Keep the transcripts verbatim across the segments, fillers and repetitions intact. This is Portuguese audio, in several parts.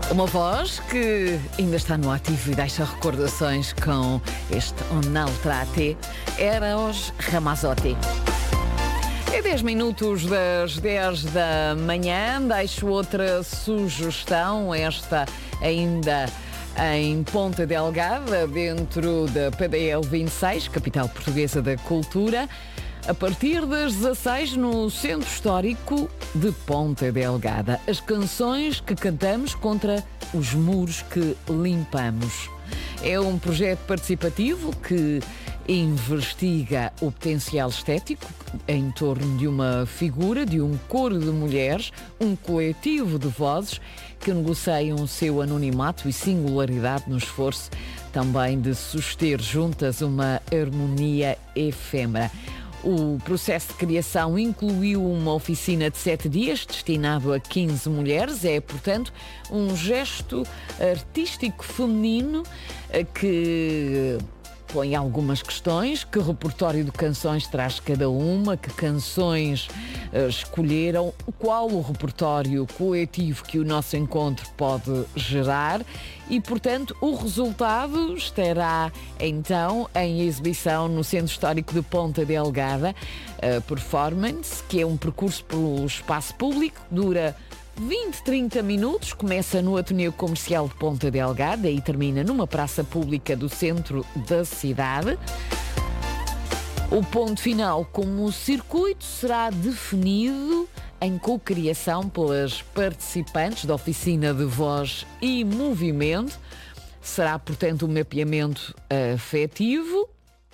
Uma voz que ainda está no ativo e deixa recordações com este Onaltrate, era os Ramazotti. É dez minutos das dez da manhã, deixo outra sugestão, esta ainda em Ponta Delgada, dentro da P D L vinte e seis, capital portuguesa da cultura, a partir das dezasseis no Centro Histórico de Ponta Delgada. As canções que cantamos contra os muros que limpamos. É um projeto participativo que investiga o potencial estético em torno de uma figura, de um coro de mulheres, um coletivo de vozes que negociam o seu anonimato e singularidade no esforço também de suster juntas uma harmonia efêmera. O processo de criação incluiu uma oficina de sete dias destinado a quinze mulheres. É, portanto, um gesto artístico feminino que põe algumas questões. Que repertório de canções traz cada uma? Que canções uh, escolheram? Qual o repertório coletivo que o nosso encontro pode gerar? E, portanto, o resultado estará, então, em exibição no Centro Histórico de Ponta Delgada. A performance, que é um percurso pelo espaço público, dura vinte, trinta minutos, começa no Ateneu Comercial de Ponta Delgada e termina numa praça pública do centro da cidade. O ponto final, como o circuito, será definido em cocriação pelas participantes da oficina de voz e movimento. Será, portanto, um mapeamento afetivo,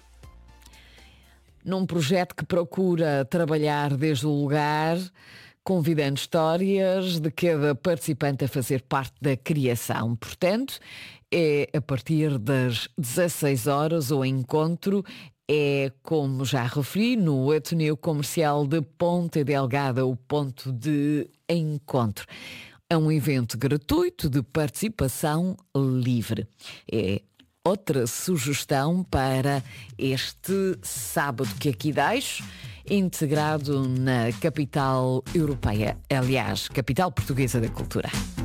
num projeto que procura trabalhar desde o lugar, convidando histórias de cada participante a fazer parte da criação. Portanto, é a partir das dezasseis horas o encontro. É, como já referi, no Ateneu Comercial de Ponta Delgada, o ponto de encontro. É um evento gratuito de participação livre. É outra sugestão para este sábado que aqui deixo, integrado na capital europeia, aliás, capital portuguesa da cultura.